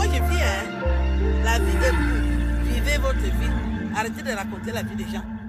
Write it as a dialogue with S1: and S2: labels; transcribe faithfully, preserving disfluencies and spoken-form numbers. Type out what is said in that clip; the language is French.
S1: moi je vis, hein. La vie est courte. Vivez votre vie. Arrêtez de raconter la vie des gens.